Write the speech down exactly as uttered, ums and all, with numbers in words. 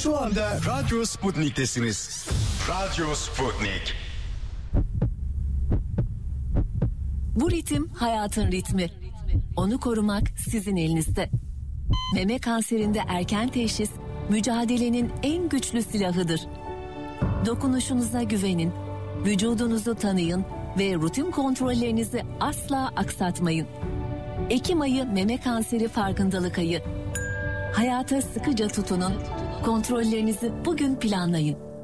Şu anda Radyo Sputnik'tesiniz. Radyo Sputnik. Bu ritim hayatın ritmi. Onu korumak sizin elinizde. Meme kanserinde erken teşhis mücadelenin en güçlü silahıdır. Dokunuşunuza güvenin, vücudunuzu tanıyın ve rutin kontrollerinizi asla aksatmayın. Ekim ayı meme kanseri farkındalık ayı. Hayata sıkıca tutunun, kontrollerinizi bugün planlayın.